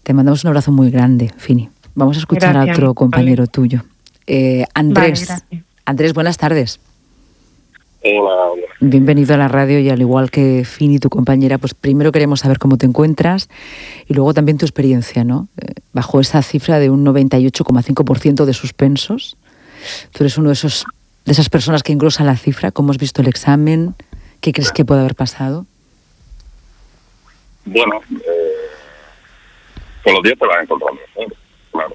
Te mandamos un abrazo muy grande, Fini. Vamos a escuchar a otro compañero tuyo. Andrés. Vale, Andrés, buenas tardes. Hola. Bienvenido a la radio y al igual que Fini, tu compañera, pues primero queremos saber cómo te encuentras y luego también tu experiencia, ¿no? Bajo esa cifra de un 98,5% de suspensos. Tú eres uno de esas personas que engrosan la cifra. ¿Cómo has visto el examen? ¿Qué crees que puede haber pasado? Bueno, con los días te vas encontrando, claro.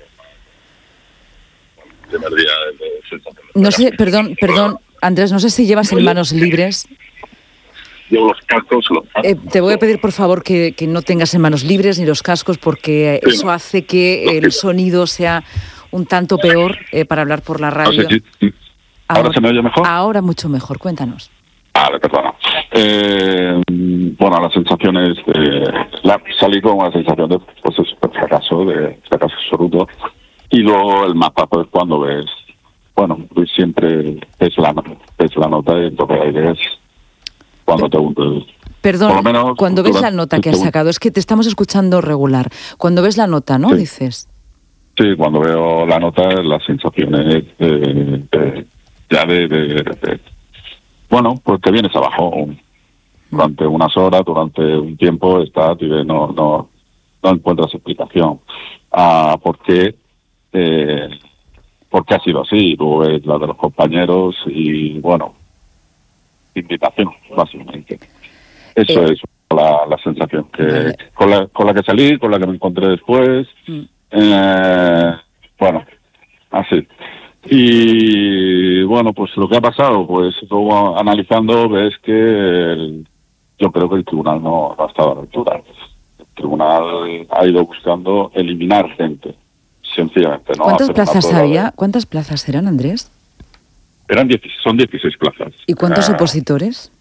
El primer día de sensación. No sé, perdón, Andrés, no sé si llevas en manos libres. Llevo los cascos. Te voy a pedir, por favor, que no tengas en manos libres ni los cascos, porque Sí, eso hace que el sonido sea un tanto peor para hablar por la radio. ¿Ahora se me oye mejor? Ahora mucho mejor, cuéntanos. Vale, perdona. Bueno, la sensación es salí con una sensación de fracaso absoluto. Y luego el mapa, pues cuando ves, bueno, pues siempre ves la nota y entonces ahí ves cuando te hundes. Perdón, por lo menos, cuando ves la nota que has sacado, es que te estamos escuchando regular. Cuando ves la nota, ¿no? Sí. Dices. Sí, cuando veo la nota, la sensación es bueno, pues te vienes abajo durante unas horas, durante un tiempo, estás y no encuentras explicación a por qué ha sido así. Luego ves la de los compañeros y, bueno, invitación, básicamente. Eso es la sensación que con la que salí, con la que me encontré después. Bueno, así. Y bueno, pues lo que ha pasado, pues luego analizando ves que yo creo que el tribunal no ha estado a la altura. El tribunal ha ido buscando eliminar gente, sencillamente. ¿No? ¿Cuántas plazas había? ¿Cuántas plazas eran, Andrés? Son 16 plazas. ¿Y cuántos opositores?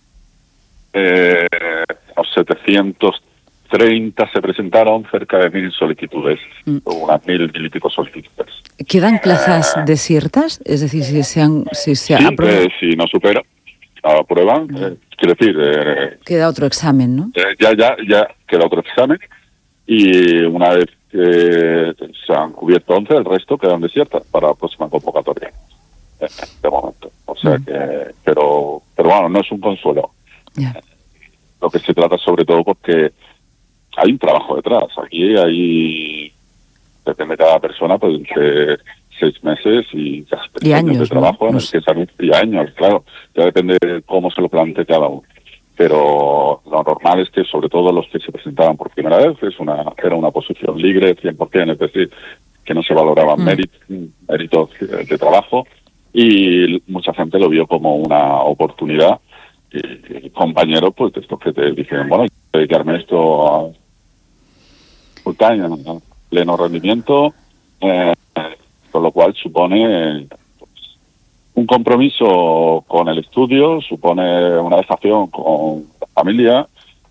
730 se presentaron, cerca de 1.000 solicitudes, unas 1.000 y pico solicitudes. ¿Quedan plazas desiertas? Es decir, si aprueban... si no supera, aprueban, quiero decir... queda otro examen, ¿no? Ya queda otro examen y una vez que se han cubierto 11, el resto quedan desiertas para la próxima convocatoria, de momento. O sea que... Pero bueno, no es un consuelo. Yeah. Lo que se trata sobre todo porque hay un trabajo detrás. Aquí depende de cada persona, pues entre 6 meses y casi años de trabajo, ¿no? Y años, claro. Ya depende de cómo se lo plantee cada uno. Pero lo normal es que, sobre todo los que se presentaban por primera vez, era una posición libre 100%, es decir, que no se valoraban méritos de trabajo, y mucha gente lo vio como una oportunidad. Y compañeros, pues, de estos que te dicen, bueno, dedicarme esto a full time, a pleno rendimiento, con lo cual supone un compromiso con el estudio, supone una dejación con la familia.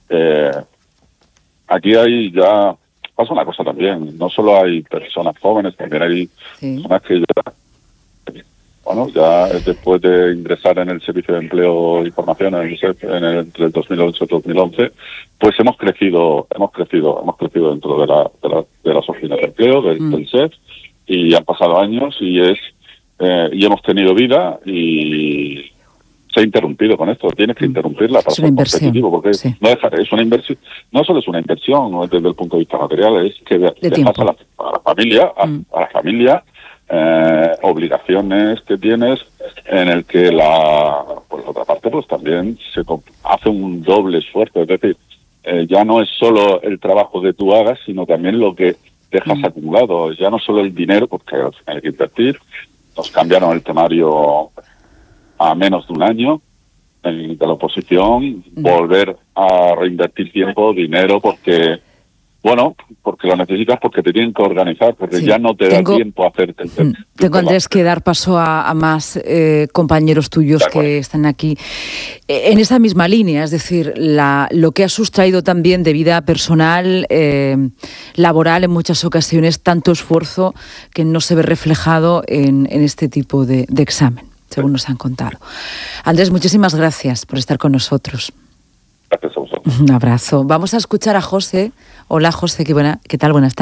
Aquí pasa una cosa también, no solo hay personas jóvenes, también hay personas que ya después de ingresar en el Servicio de Empleo y Formación entre el 2008 y 2011, pues hemos crecido dentro de las oficinas de empleo, del SEF, y han pasado años y hemos tenido vida y se ha interrumpido con esto. Tienes que interrumpirla para ser competitivo, porque es una inversión. No solo es una inversión, no es desde el punto de vista material, es que dejas a la familia obligaciones que tienes, en el que la otra parte pues también se hace un doble esfuerzo. Es decir, ya no es solo el trabajo que tú hagas, sino también lo que dejas acumulado. Ya no solo el dinero, porque hay que invertir. Nos cambiaron el temario a menos de un año de la oposición, volver a reinvertir tiempo, dinero, porque lo necesitas, porque te tienen que organizar, porque ya no te da tiempo a hacerte el Tengo, Andrés, que dar paso a más compañeros tuyos que están aquí en esa misma línea, es decir, lo que has sustraído también de vida personal, laboral, en muchas ocasiones, tanto esfuerzo que no se ve reflejado en este tipo de examen, según nos han contado. Andrés, muchísimas gracias por estar con nosotros. Gracias a vosotros. Un abrazo. Vamos a escuchar a José. Hola, José, ¿qué tal? Buenas tardes.